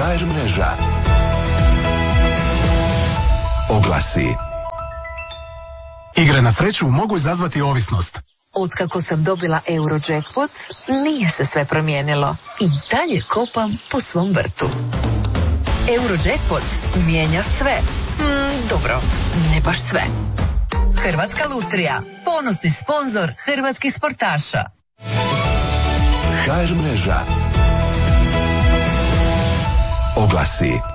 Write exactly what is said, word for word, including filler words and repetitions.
ha er mreža. Oglasi. Igre na sreću mogu izazvati ovisnost. Otkako sam dobila Eurojackpot, nije se sve promijenilo. I dalje kopam po svom vrtu. Eurojackpot mijenja sve. Mm, dobro, ne baš sve. Hrvatska lutrija, ponosni sponzor hrvatskih sportaša. ha er mreža. Oglasi.